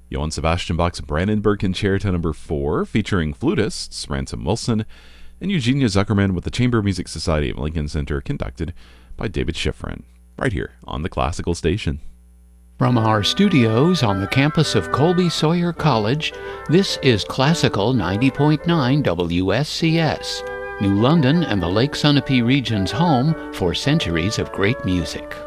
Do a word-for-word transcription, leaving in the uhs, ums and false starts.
Johann Sebastian Bach's Brandenburg Concerto number four, featuring flutists Ransom Wilson and Eugenia Zuckerman with the Chamber Music Society of Lincoln Center, conducted by David Schifrin, right here on the Classical Station. From our studios on the campus of Colby Sawyer College, this is Classical ninety point nine W S C S, New London and the Lake Sunapee region's home for centuries of great music.